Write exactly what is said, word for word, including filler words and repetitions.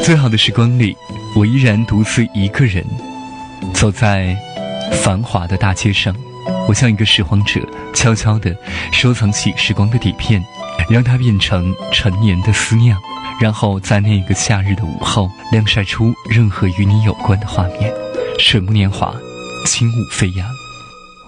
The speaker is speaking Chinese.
最好的时光里，我依然独自一个人走在繁华的大街上，我像一个拾荒者，悄悄地收藏起时光的底片，让它变成陈年的思酿，然后在那个夏日的午后晾晒出任何与你有关的画面。水木年华，轻舞飞扬。